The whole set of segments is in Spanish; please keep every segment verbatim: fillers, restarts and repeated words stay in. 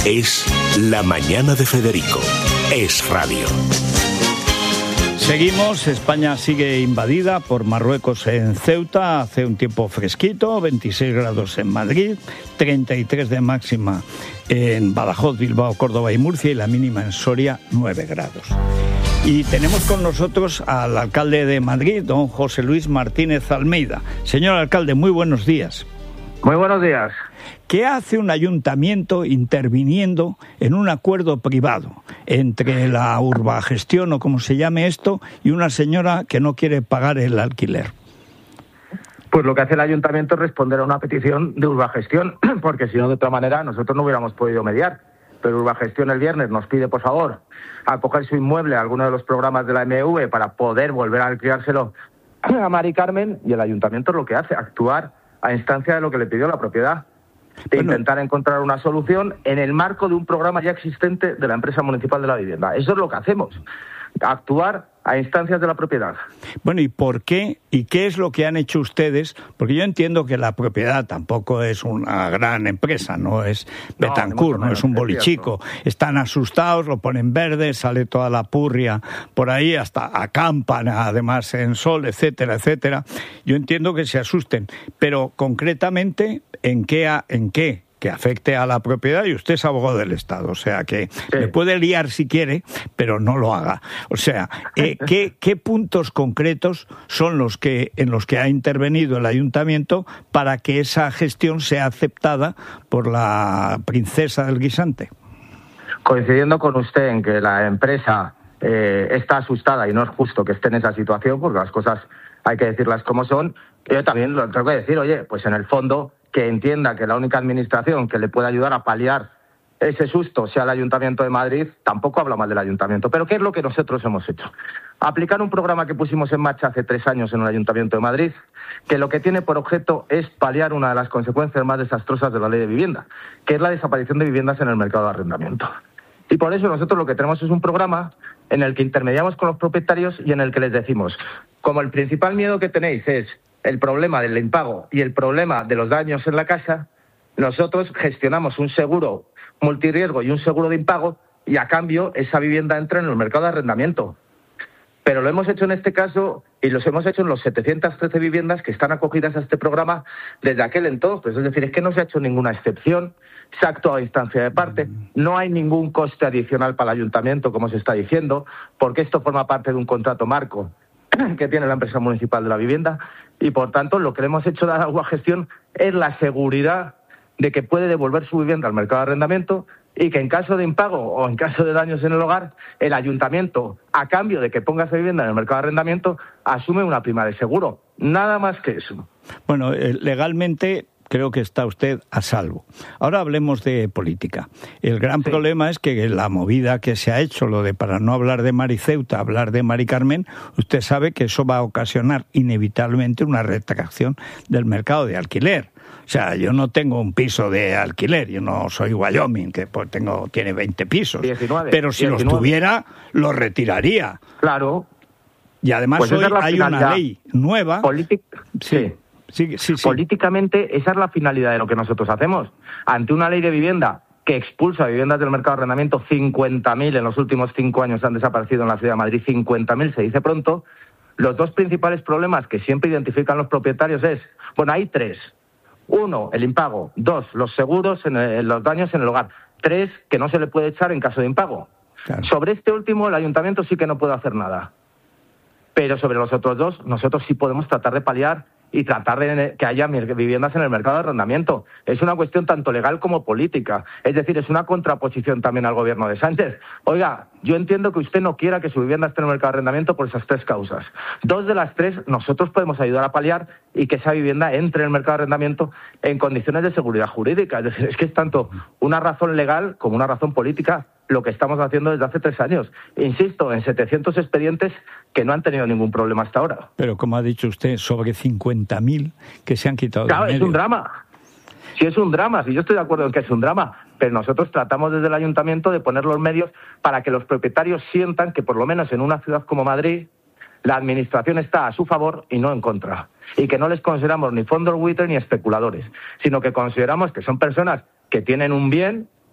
Es La Mañana de Federico. Es radio. Seguimos, España sigue invadida por Marruecos en Ceuta, hace un tiempo fresquito, veintiséis grados en Madrid, treinta y tres de máxima en Badajoz, Bilbao, Córdoba y Murcia y la mínima en Soria, nueve grados. Y tenemos con nosotros al alcalde de Madrid, don José Luis Martínez Almeida. Señor alcalde, muy buenos días. Muy buenos días. ¿Qué hace un ayuntamiento interviniendo en un acuerdo privado entre la urbagestión o como se llame esto y una señora que no quiere pagar el alquiler? Pues lo que hace el ayuntamiento es responder a una petición de urbagestión, porque si no, de otra manera, nosotros no hubiéramos podido mediar. Pero Urbagestión el viernes nos pide, por favor, acoger su inmueble a alguno de los programas de la M V para poder volver a alquilárselo a Mari Carmen, y el ayuntamiento es lo que hace, actuar a instancia de lo que le pidió la propiedad. De bueno. intentar encontrar una solución en el marco de un programa ya existente de la empresa municipal de la vivienda. Eso es lo que hacemos, actuar a instancias de la propiedad. Bueno, ¿y por qué? ¿Y qué es lo que han hecho ustedes? Porque yo entiendo que la propiedad tampoco es una gran empresa, no es Betancourt, no, no es un bolichico. Están asustados, lo ponen verde, sale toda la purria por ahí, hasta acampan además en sol, etcétera, etcétera. Yo entiendo que se asusten, pero concretamente, ¿en qué? ¿En qué? que afecte a la propiedad, y usted es abogado del Estado, o sea que sí. Le puede liar si quiere, pero no lo haga. O sea, eh, ¿qué, qué puntos concretos son los que en los que ha intervenido el ayuntamiento para que esa gestión sea aceptada por la princesa del guisante? Coincidiendo con usted en que la empresa eh, está asustada y no es justo que esté en esa situación, porque las cosas hay que decirlas como son, yo también lo tengo que decir, oye, pues en el fondo que entienda que la única administración que le puede ayudar a paliar ese susto sea el Ayuntamiento de Madrid, tampoco habla mal del Ayuntamiento. Pero ¿qué es lo que nosotros hemos hecho? Aplicar un programa que pusimos en marcha hace tres años en el Ayuntamiento de Madrid, que lo que tiene por objeto es paliar una de las consecuencias más desastrosas de la ley de vivienda, que es la desaparición de viviendas en el mercado de arrendamiento. Y por eso nosotros lo que tenemos es un programa en el que intermediamos con los propietarios y en el que les decimos, como el principal miedo que tenéis es el problema del impago y el problema de los daños en la casa, nosotros gestionamos un seguro multirriesgo y un seguro de impago, y a cambio esa vivienda entra en el mercado de arrendamiento. Pero lo hemos hecho en este caso y los hemos hecho en los setecientas trece viviendas que están acogidas a este programa desde aquel entonces. Es decir, es que no se ha hecho ninguna excepción, se ha actuado a instancia de parte, no hay ningún coste adicional para el ayuntamiento, como se está diciendo, porque esto forma parte de un contrato marco que tiene la empresa municipal de la vivienda, y por tanto lo que le hemos hecho dar a Urbagestión es la seguridad de que puede devolver su vivienda al mercado de arrendamiento, y que en caso de impago o en caso de daños en el hogar, el ayuntamiento, a cambio de que ponga esa vivienda en el mercado de arrendamiento, asume una prima de seguro. Nada más que eso. Bueno, eh, legalmente creo que está usted a salvo. Ahora hablemos de política. El gran sí. problema es que la movida que se ha hecho, lo de para no hablar de Mari Ceuta, hablar de Mari Carmen, usted sabe que eso va a ocasionar inevitablemente una retracción del mercado de alquiler. O sea, yo no tengo un piso de alquiler, yo no soy Wyoming, que pues tengo tiene veinte pisos. diecinueve, pero si diecinueve. Los tuviera, los retiraría. Claro. Y además pues hoy hay una ley nueva. Politic... Sí. sí. Sí, sí, sí. Políticamente, esa es la finalidad de lo que nosotros hacemos. Ante una ley de vivienda que expulsa viviendas del mercado de arrendamiento, cincuenta mil en los últimos cinco años han desaparecido en la ciudad de Madrid, cincuenta mil se dice pronto, los dos principales problemas que siempre identifican los propietarios es, bueno, hay tres. Uno, el impago. Dos, los seguros en, el, en los daños en el hogar. Tres, que no se le puede echar en caso de impago. Claro. Sobre este último, el ayuntamiento sí que no puede hacer nada. Pero sobre los otros dos, nosotros sí podemos tratar de paliar y tratar de que haya viviendas en el mercado de arrendamiento. Es una cuestión tanto legal como política. Es decir, es una contraposición también al gobierno de Sánchez. Oiga, yo entiendo que usted no quiera que su vivienda esté en el mercado de arrendamiento por esas tres causas. Dos de las tres nosotros podemos ayudar a paliar y que esa vivienda entre en el mercado de arrendamiento en condiciones de seguridad jurídica. Es decir, es que es tanto una razón legal como una razón política lo que estamos haciendo desde hace tres años. Insisto, en setecientos expedientes que no han tenido ningún problema hasta ahora. Pero como ha dicho usted, sobre cincuenta mil que se han quitado Claro, del es medio. un drama. Sí, es un drama, sí, yo estoy de acuerdo en que es un drama, pero nosotros tratamos desde el ayuntamiento de poner los medios para que los propietarios sientan que por lo menos en una ciudad como Madrid la administración está a su favor y no en contra, y que no les consideramos ni fondos buitre ni especuladores, sino que consideramos que son personas que tienen un bien,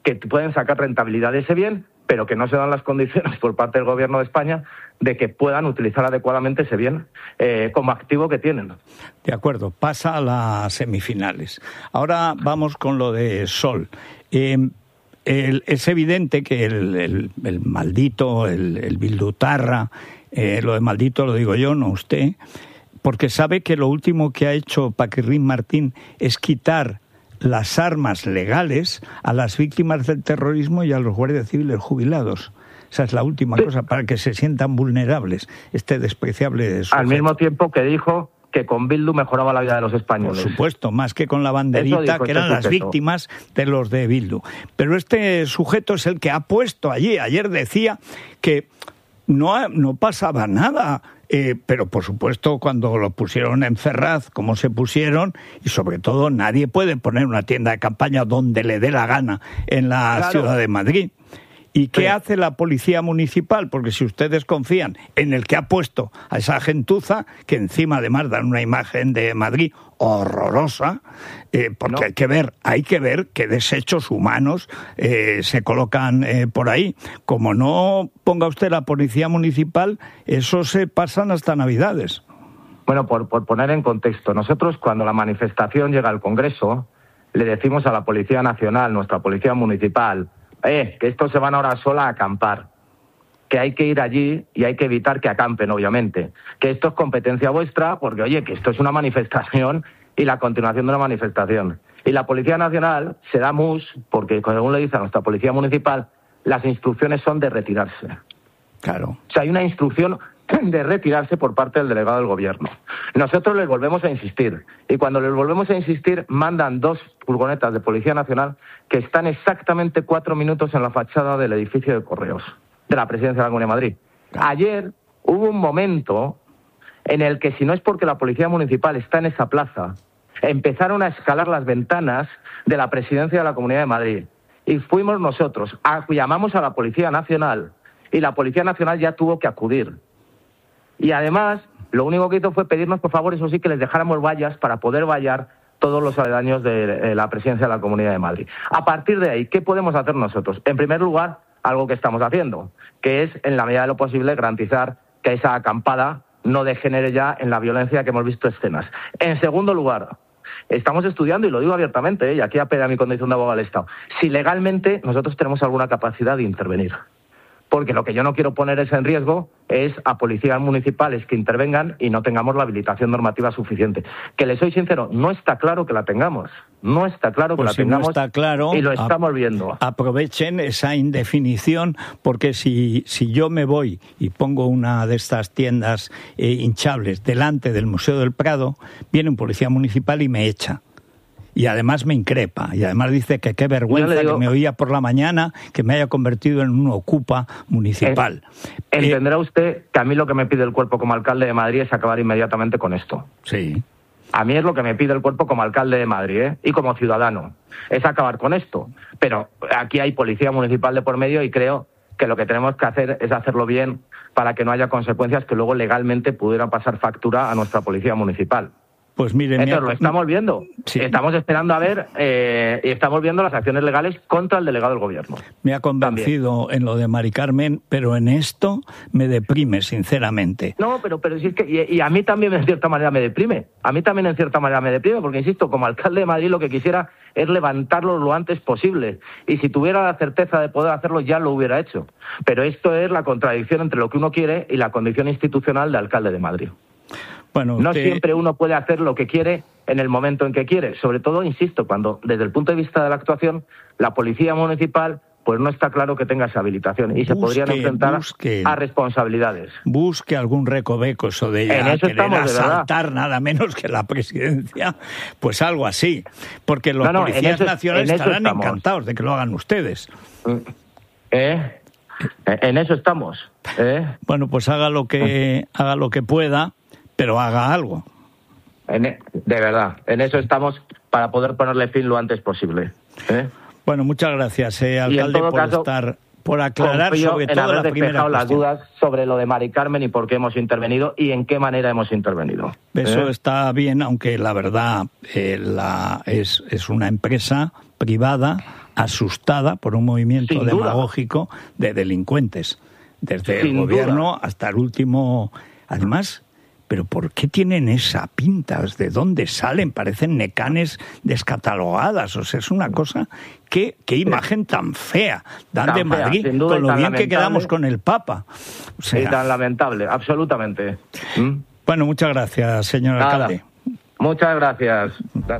que pueden sacar rentabilidad de ese bien, pero que no se dan las condiciones por parte del Gobierno de España de que puedan utilizar adecuadamente ese bien eh, como activo que tienen. De acuerdo, pasa a las semifinales. Ahora vamos con lo de Sol. Eh, el, es evidente que el, el, el maldito, el, el bildutarra, eh, lo de maldito lo digo yo, no usted, porque sabe que lo último que ha hecho Paquirrín Martín es quitar las armas legales a las víctimas del terrorismo y a los guardias civiles jubilados. Esa es la última sí. cosa, para que se sientan vulnerables, este despreciable sujeto. Al mismo tiempo que dijo que con Bildu mejoraba la vida de los españoles. Por supuesto, más que con la banderita, que eran este las víctimas de los de Bildu. Pero este sujeto es el que ha puesto allí, ayer decía que no, no pasaba nada. Eh, pero, por supuesto, cuando lo pusieron en Ferraz, como se pusieron, y sobre todo nadie puede poner una tienda de campaña donde le dé la gana en la claro. ciudad de Madrid. ¿Y qué sí. hace la policía municipal? Porque si ustedes confían en el que ha puesto a esa gentuza, que encima además dan una imagen de Madrid horrorosa, eh, porque no. hay que ver, hay que ver qué desechos humanos eh, se colocan eh, por ahí. Como no ponga usted la policía municipal, eso se pasan hasta Navidades. Bueno, por, por poner en contexto, nosotros cuando la manifestación llega al Congreso, le decimos a la Policía Nacional, nuestra Policía Municipal, Eh, que estos se van ahora sola a acampar, que hay que ir allí y hay que evitar que acampen, obviamente, que esto es competencia vuestra, porque, oye, que esto es una manifestación y la continuación de una manifestación. Y la Policía Nacional se da mus, porque, según le dice a nuestra Policía Municipal, las instrucciones son de retirarse. Claro. O sea, hay una instrucción de retirarse por parte del delegado del Gobierno. Nosotros les volvemos a insistir, y cuando les volvemos a insistir, mandan dos furgonetas de Policía Nacional que están exactamente cuatro minutos en la fachada del edificio de Correos, de la Presidencia de la Comunidad de Madrid. Ayer hubo un momento en el que, si no es porque la Policía Municipal está en esa plaza, empezaron a escalar las ventanas de la Presidencia de la Comunidad de Madrid. Y fuimos nosotros, a, llamamos a la Policía Nacional, y la Policía Nacional ya tuvo que acudir. Y además, lo único que hizo fue pedirnos, por favor, eso sí, que les dejáramos vallas para poder vallar todos los aledaños de la Presidencia de la Comunidad de Madrid. A partir de ahí, ¿qué podemos hacer nosotros? En primer lugar, algo que estamos haciendo, que es, en la medida de lo posible, garantizar que esa acampada no degenere ya en la violencia que hemos visto escenas. En segundo lugar, estamos estudiando, y lo digo abiertamente, ¿eh? y aquí apela a mi condición de abogado del Estado, si legalmente nosotros tenemos alguna capacidad de intervenir. Porque lo que yo no quiero poner es en riesgo es a policías municipales que intervengan y no tengamos la habilitación normativa suficiente. Que les soy sincero, no está claro que la tengamos. No está claro que pues la si tengamos no está claro, y lo estamos viendo. Aprovechen esa indefinición, porque si, si yo me voy y pongo una de estas tiendas eh, hinchables delante del Museo del Prado, viene un policía municipal y me echa. Y además me increpa, y además dice que qué vergüenza digo, que me oía por la mañana, que me haya convertido en un ocupa municipal. Eh, entenderá usted que a mí lo que me pide el cuerpo como alcalde de Madrid es acabar inmediatamente con esto. Sí. A mí es lo que me pide el cuerpo como alcalde de Madrid, ¿eh? y como ciudadano, es acabar con esto. Pero aquí hay policía municipal de por medio y creo que lo que tenemos que hacer es hacerlo bien para que no haya consecuencias que luego legalmente pudieran pasar factura a nuestra policía municipal. Pues mire, Entonces, lo estamos viendo. Sí. Estamos esperando a ver eh, y estamos viendo las acciones legales contra el delegado del Gobierno. Me ha convencido También. en lo de Mari Carmen, pero en esto me deprime, sinceramente. No, pero, pero sí es que... Y, y a mí también, en cierta manera, me deprime. A mí también, en cierta manera, me deprime, porque, insisto, como alcalde de Madrid lo que quisiera es levantarlo lo antes posible. Y si tuviera la certeza de poder hacerlo, ya lo hubiera hecho. Pero esto es la contradicción entre lo que uno quiere y la condición institucional de alcalde de Madrid. Bueno, no usted... siempre uno puede hacer lo que quiere en el momento en que quiere. Sobre todo, insisto, cuando desde el punto de vista de la actuación, la policía municipal pues no está claro que tenga esa habilitación y busque, se podrían enfrentar busque, a responsabilidades. Busque algún recoveco, eso de ya en eso querer estamos, asaltar nada menos que la presidencia, pues algo así. Porque los no, no, policías eso, nacionales estarán estamos. encantados de que lo hagan ustedes. ¿Eh? En eso estamos. ¿Eh? Bueno, pues haga lo que haga lo que pueda, pero haga algo. En, de verdad, en eso estamos para poder ponerle fin lo antes posible. ¿eh? Bueno, muchas gracias, eh, alcalde, por caso, estar, por aclarar sobre todo la primera las dudas sobre lo de Mari Carmen y por qué hemos intervenido y en qué manera hemos intervenido. Eso ¿eh? está bien, aunque la verdad eh, la, es, es una empresa privada asustada por un movimiento Sin duda. demagógico de delincuentes, desde Sin el gobierno duda. hasta el último. Además, ¿pero por qué tienen esa pinta? ¿De dónde salen? Parecen necanes descatalogadas. O sea, es una cosa... ¿Qué, qué imagen tan fea dan Tan de fea, Madrid, sin duda, con lo y tan bien que lamentable. quedamos con el Papa? O sea, Y tan lamentable, absolutamente. ¿Mm? bueno, muchas gracias, señor Nada. alcalde. Muchas gracias.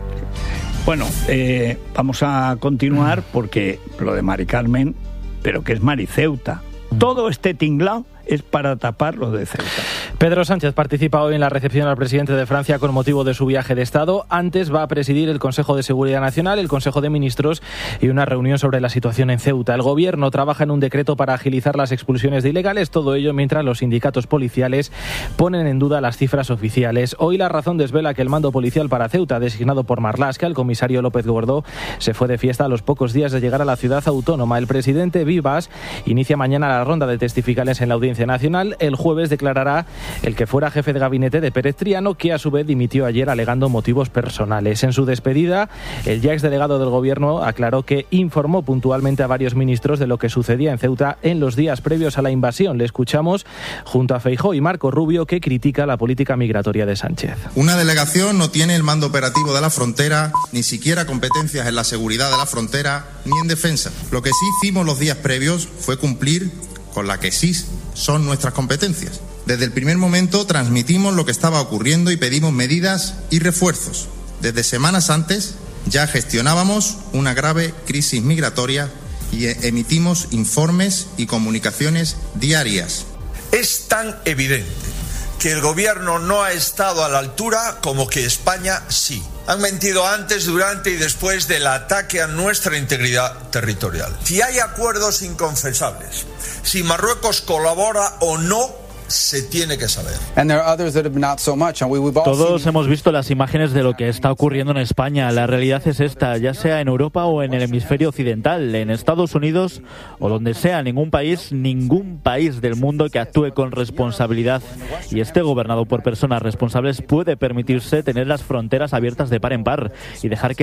Bueno, eh, vamos a continuar porque lo de Mari Carmen, pero que es Mariceuta. Todo este tinglao es para tapar lo de Ceuta. Pedro Sánchez participa hoy en la recepción al presidente de Francia con motivo de su viaje de Estado. Antes va a presidir el Consejo de Seguridad Nacional, el Consejo de Ministros y una reunión sobre la situación en Ceuta. El Gobierno trabaja en un decreto para agilizar las expulsiones de ilegales, todo ello mientras los sindicatos policiales ponen en duda las cifras oficiales. Hoy La Razón desvela que el mando policial para Ceuta, designado por Marlaska, el comisario López Gordó, se fue de fiesta a los pocos días de llegar a la ciudad autónoma. El presidente Vivas inicia mañana la ronda de testificales en la Audiencia Nacional. El jueves declarará el que fuera jefe de gabinete de Pérez Triano, que a su vez dimitió ayer alegando motivos personales. En su despedida, el ya exdelegado del Gobierno aclaró que informó puntualmente a varios ministros de lo que sucedía en Ceuta en los días previos a la invasión. Le escuchamos junto a Feijóo y Marco Rubio, que critica la política migratoria de Sánchez. Una delegación no tiene el mando operativo de la frontera, ni siquiera competencias en la seguridad de la frontera, ni en defensa. Lo que sí hicimos los días previos fue cumplir con la que sí son nuestras competencias. Desde el primer momento transmitimos lo que estaba ocurriendo y pedimos medidas y refuerzos. Desde semanas antes ya gestionábamos una grave crisis migratoria y emitimos informes y comunicaciones diarias. Es tan evidente que el Gobierno no ha estado a la altura como que España sí. Han mentido antes, durante y después del ataque a nuestra integridad territorial. Si hay acuerdos inconfesables, si Marruecos colabora o no, se tiene que saber. Todos hemos visto las imágenes de lo que está ocurriendo en España. La realidad es esta, ya sea en Europa o en el hemisferio occidental, en Estados Unidos o donde sea, ningún país, ningún país del mundo que actúe con responsabilidad y esté gobernado por personas responsables puede permitirse tener las fronteras abiertas de par en par y dejar que